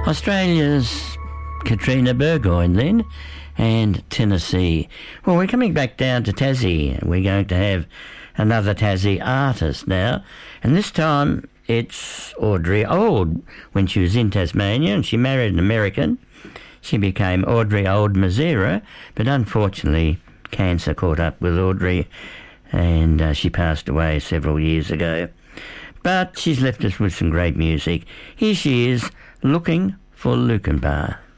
Australia's Katrina Burgoyne then, and Tennessee. Well, we're coming back down to Tassie. We're going to have another Tassie artist now, and this time it's Audrey Old. When she was in Tasmania and she married an American, she became Audrey Old Mazera, but unfortunately cancer caught up with Audrey and she passed away several years ago. But she's left us with some great music. Here she is, Looking for Lukenbah.